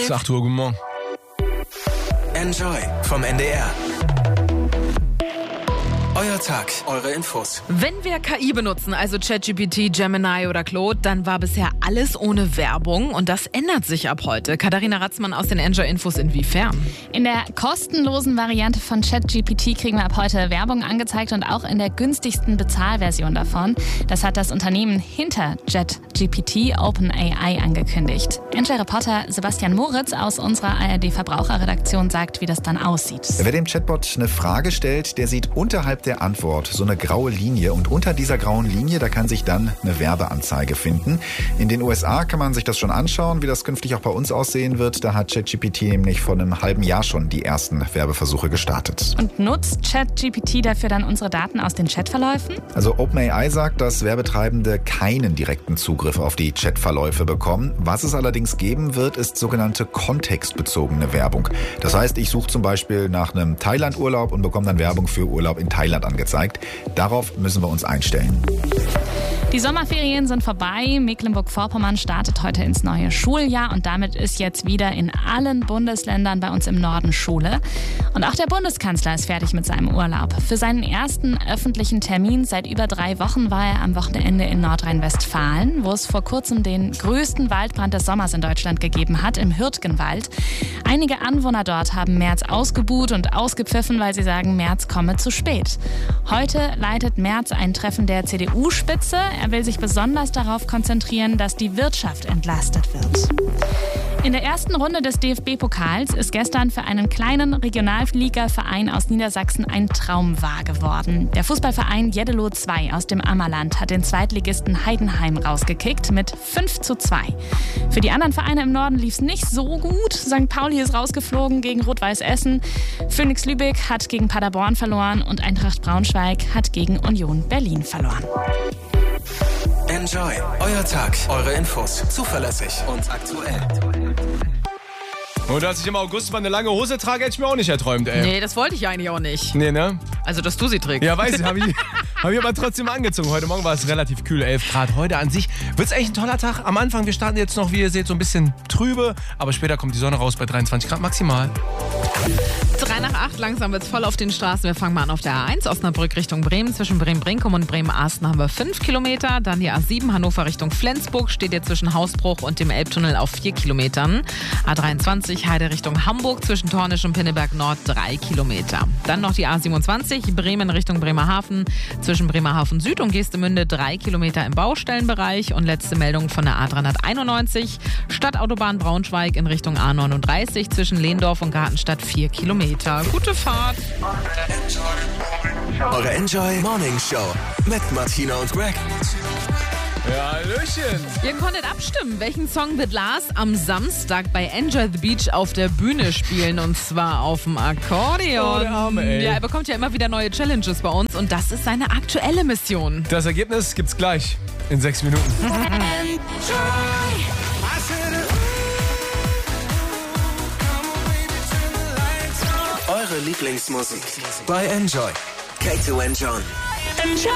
Es ist 8 Uhr, guten Morgen. Enjoy vom NDR. Euer Tag, eure Infos. Wenn wir KI benutzen, also ChatGPT, Gemini oder Claude, dann war bisher alles ohne Werbung und das ändert sich ab heute. Katharina Ratzmann aus den Enjoy-Infos, inwiefern? In der kostenlosen Variante von ChatGPT kriegen wir ab heute Werbung angezeigt und auch in der günstigsten Bezahlversion davon. Das hat das Unternehmen hinter ChatGPT, OpenAI, angekündigt. Enjoy-Reporter Sebastian Moritz aus unserer ARD-Verbraucherredaktion sagt, wie das dann aussieht. Wer dem Chatbot eine Frage stellt, der sieht unterhalb der Antwort so eine graue Linie und unter dieser grauen Linie, da kann sich dann eine Werbeanzeige finden. In den USA kann man sich das schon anschauen, wie das künftig auch bei uns aussehen wird. Da hat ChatGPT nämlich vor einem halben Jahr schon die ersten Werbeversuche gestartet. Und nutzt ChatGPT dafür dann unsere Daten aus den Chatverläufen? Also OpenAI sagt, dass Werbetreibende keinen direkten Zugriff auf die Chatverläufe bekommen. Was es allerdings geben wird, ist sogenannte kontextbezogene Werbung. Das heißt, ich suche zum Beispiel nach einem Thailand-Urlaub und bekomme dann Werbung für Urlaub in Thailand angezeigt. Darauf müssen wir uns einstellen. Die Sommerferien sind vorbei. Mecklenburg-Vorpommern startet heute ins neue Schuljahr und damit ist jetzt wieder in allen Bundesländern bei uns im Norden Schule. Und auch der Bundeskanzler ist fertig mit seinem Urlaub. Für seinen ersten öffentlichen Termin seit über 3 Wochen war er am Wochenende in Nordrhein-Westfalen, wo es vor kurzem den größten Waldbrand des Sommers in Deutschland gegeben hat, im Hürtgenwald. Einige Anwohner dort haben Merz ausgebuht und ausgepfiffen, weil sie sagen, Merz komme zu spät. Heute leitet Merz ein Treffen der CDU-Spitze. Er will sich besonders darauf konzentrieren, dass die Wirtschaft entlastet wird. In der ersten Runde des DFB-Pokals ist gestern für einen kleinen Regionalliga-Verein aus Niedersachsen ein Traum wahr geworden. Der Fußballverein Jeddelo 2 aus dem Ammerland hat den Zweitligisten Heidenheim rausgekickt mit 5:2. Für die anderen Vereine im Norden lief es nicht so gut. St. Pauli ist rausgeflogen gegen Rot-Weiß Essen. Phoenix Lübeck hat gegen Paderborn verloren und Eintracht Braunschweig hat gegen Union Berlin verloren. Enjoy, euer Tag, eure Infos. Zuverlässig und aktuell. Und dass ich im August mal eine lange Hose trage, hätte ich mir auch nicht erträumt, ey. Nee, das wollte ich eigentlich auch nicht. Nee, ne? Also, dass du sie trägst. Ja, weiß ich, hab ich aber trotzdem angezogen. Heute Morgen war es relativ kühl, 11 Grad. Heute an sich wird es echt ein toller Tag. Am Anfang, wir starten jetzt noch, wie ihr seht, so ein bisschen trübe. Aber später kommt die Sonne raus bei 23 Grad maximal. 7:03, langsam wird's voll auf den Straßen. Wir fangen mal an auf der A1, Osnabrück Richtung Bremen. Zwischen Bremen-Brinkum und Bremen-Asten haben wir 5 Kilometer. Dann die A7, Hannover Richtung Flensburg, steht jetzt zwischen Hausbruch und dem Elbtunnel auf 4 Kilometern. A23, Heide Richtung Hamburg, zwischen Tornisch und Pinneberg Nord 3 Kilometer. Dann noch die A27, Bremen Richtung Bremerhaven, zwischen Bremerhaven Süd und Geestemünde 3 Kilometer im Baustellenbereich. Und letzte Meldung von der A391, Stadtautobahn Braunschweig in Richtung A39, zwischen Lehndorf und Gartenstadt 4 Kilometer. Gute Fahrt. Eure Enjoy Morning Show mit Martina und Greg. Ja, Hallöchen. Ihr konntet abstimmen, welchen Song wird Lars am Samstag bei Enjoy the Beach auf der Bühne spielen, und zwar auf dem Akkordeon. Oh, der Arme, ey. Ja, er bekommt ja immer wieder neue Challenges bei uns und das ist seine aktuelle Mission. Das Ergebnis gibt's gleich in 6 Minuten. Eure Lieblingsmusik bei Enjoy. K2 John.